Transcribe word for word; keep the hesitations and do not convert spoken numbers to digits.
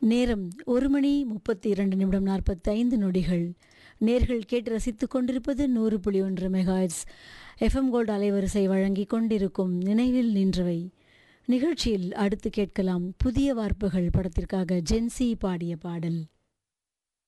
நேரம் ஒரு மணி முப்பத்தி இரண்டு நிமிடம் நாற்பத்தைந்து நொடிகள். நேர்கள் கேட்டு ரசித்துக் கொண்டிருப்பது நூறு புள்ளி ஒன்று மெகாஹெர்ட்ஸ் எஃப்எம் கோல்டு அலைவரிசை வழங்கிக் கொண்டிருக்கும் நினைவில் நின்றவை நிகழ்ச்சியில் அடுத்து கேட்கலாம் புதிய வார்ப்புகள் படத்திற்காக ஜென்சி பாடிய பாடல்.